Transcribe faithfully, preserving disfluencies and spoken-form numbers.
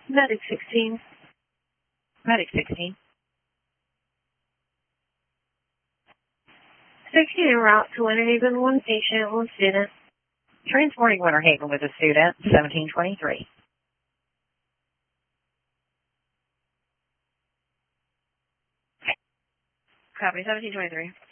Medic sixteen. Medic sixteen. sixteen en route to Winter Haven, one patient, one student. Transporting Winter Haven with a student, seventeen twenty-three. Copy, seventeen twenty-three.